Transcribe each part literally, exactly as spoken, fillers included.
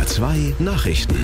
A zwei Nachrichten.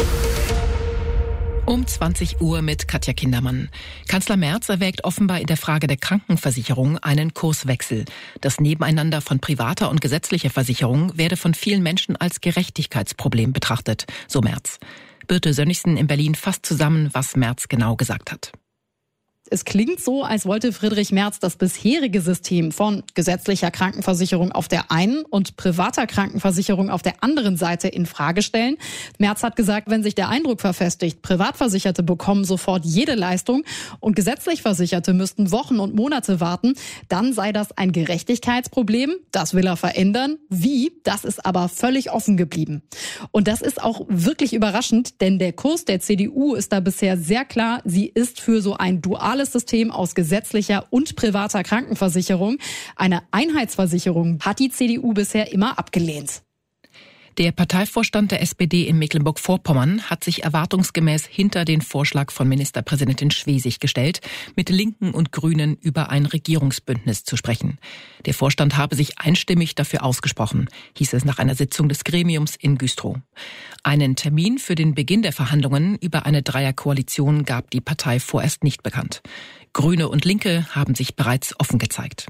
Um zwanzig Uhr mit Katja Kindermann. Kanzler Merz erwägt offenbar in der Frage der Krankenversicherung einen Kurswechsel. Das Nebeneinander von privater und gesetzlicher Versicherung werde von vielen Menschen als Gerechtigkeitsproblem betrachtet, so Merz. Birte Sönnigsen in Berlin fasst zusammen, was Merz genau gesagt hat. Es klingt so, als wollte Friedrich Merz das bisherige System von gesetzlicher Krankenversicherung auf der einen und privater Krankenversicherung auf der anderen Seite in Frage stellen. Merz hat gesagt, wenn sich der Eindruck verfestigt, Privatversicherte bekommen sofort jede Leistung und gesetzlich Versicherte müssten Wochen und Monate warten, dann sei das ein Gerechtigkeitsproblem. Das will er verändern. Wie? Das ist aber völlig offen geblieben. Und das ist auch wirklich überraschend, denn der Kurs der C D U ist da bisher sehr klar. Sie ist für so ein duales System aus gesetzlicher und privater Krankenversicherung. Eine Einheitsversicherung hat die C D U bisher immer abgelehnt. Der Parteivorstand der S P D in Mecklenburg-Vorpommern hat sich erwartungsgemäß hinter den Vorschlag von Ministerpräsidentin Schwesig gestellt, mit Linken und Grünen über ein Regierungsbündnis zu sprechen. Der Vorstand habe sich einstimmig dafür ausgesprochen, hieß es nach einer Sitzung des Gremiums in Güstrow. Einen Termin für den Beginn der Verhandlungen über eine Dreierkoalition gab die Partei vorerst nicht bekannt. Grüne und Linke haben sich bereits offen gezeigt.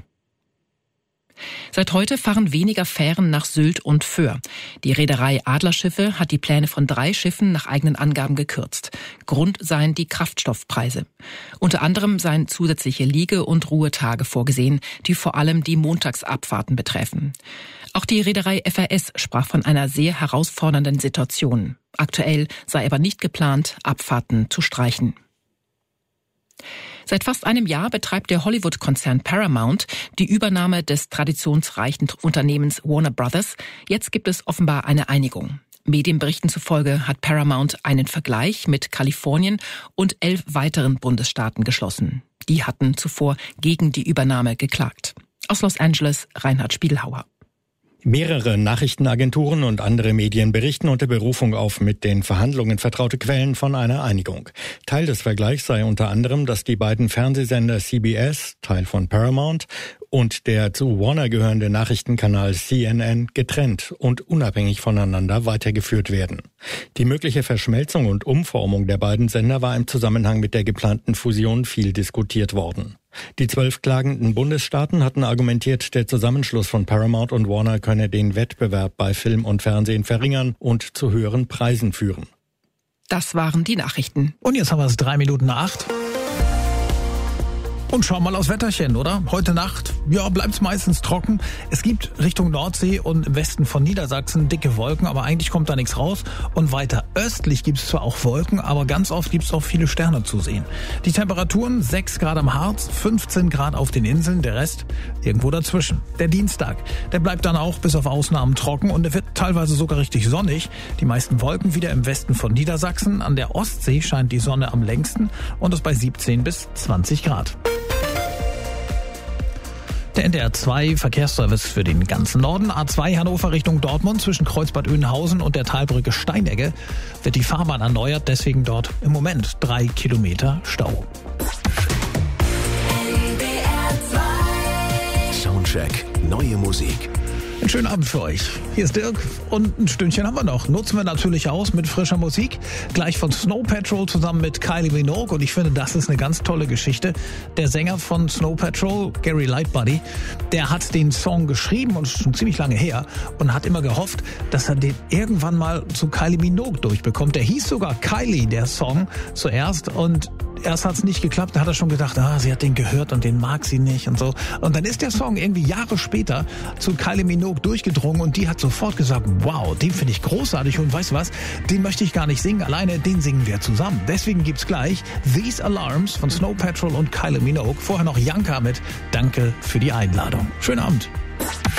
Seit heute fahren weniger Fähren nach Sylt und Föhr. Die Reederei Adlerschiffe hat die Pläne von drei Schiffen nach eigenen Angaben gekürzt. Grund seien die Kraftstoffpreise. Unter anderem seien zusätzliche Liege- und Ruhetage vorgesehen, die vor allem die Montagsabfahrten betreffen. Auch die Reederei F A S sprach von einer sehr herausfordernden Situation. Aktuell sei aber nicht geplant, Abfahrten zu streichen. Seit fast einem Jahr betreibt der Hollywood-Konzern Paramount die Übernahme des traditionsreichen Unternehmens Warner Brothers. Jetzt gibt es offenbar eine Einigung. Medienberichten zufolge hat Paramount einen Vergleich mit Kalifornien und elf weiteren Bundesstaaten geschlossen. Die hatten zuvor gegen die Übernahme geklagt. Aus Los Angeles, Reinhard Spiegelhauer. Mehrere Nachrichtenagenturen und andere Medien berichten unter Berufung auf mit den Verhandlungen vertraute Quellen von einer Einigung. Teil des Vergleichs sei unter anderem, dass die beiden Fernsehsender C B S, Teil von Paramount, und der zu Warner gehörende Nachrichtenkanal C N N getrennt und unabhängig voneinander weitergeführt werden. Die mögliche Verschmelzung und Umformung der beiden Sender war im Zusammenhang mit der geplanten Fusion viel diskutiert worden. Die zwölf klagenden Bundesstaaten hatten argumentiert, der Zusammenschluss von Paramount und Warner könne den Wettbewerb bei Film und Fernsehen verringern und zu höheren Preisen führen. Das waren die Nachrichten. Und jetzt haben wir es drei Minuten nach acht. Und schau mal aufs Wetterchen, oder? Heute Nacht, ja, bleibt's meistens trocken. Es gibt Richtung Nordsee und im Westen von Niedersachsen dicke Wolken, aber eigentlich kommt da nichts raus. Und weiter östlich gibt's zwar auch Wolken, aber ganz oft gibt's auch viele Sterne zu sehen. Die Temperaturen sechs Grad am Harz, fünfzehn Grad auf den Inseln, der Rest irgendwo dazwischen. Der Dienstag, der bleibt dann auch bis auf Ausnahmen trocken und er wird teilweise sogar richtig sonnig. Die meisten Wolken wieder im Westen von Niedersachsen. An der Ostsee scheint die Sonne am längsten und ist bei siebzehn bis zwanzig Grad. Der N D R zwei Verkehrsservice für den ganzen Norden. A zwei Hannover Richtung Dortmund zwischen Kreuzbad Oeynhausen und der Talbrücke Steinegge wird die Fahrbahn erneuert. Deswegen dort im Moment drei Kilometer Stau. N D R zwei Soundcheck. Neue Musik. Einen schönen Abend für euch. Hier ist Dirk und ein Stündchen haben wir noch. Nutzen wir natürlich aus mit frischer Musik. Gleich von Snow Patrol zusammen mit Kylie Minogue. Und ich finde, das ist eine ganz tolle Geschichte. Der Sänger von Snow Patrol, Gary Lightbody, der hat den Song geschrieben und ist schon ziemlich lange her und hat immer gehofft, dass er den irgendwann mal zu Kylie Minogue durchbekommt. Der hieß sogar Kylie, der Song, zuerst, und erst hat es nicht geklappt, da hat er schon gedacht, ah, sie hat den gehört und den mag sie nicht und so. Und dann ist der Song irgendwie Jahre später zu Kylie Minogue durchgedrungen und die hat sofort gesagt, wow, den finde ich großartig und weißt du was, den möchte ich gar nicht singen alleine, den singen wir zusammen. Deswegen gibt's gleich These Alarms von Snow Patrol und Kylie Minogue. Vorher noch Janka mit Danke für die Einladung. Schönen Abend.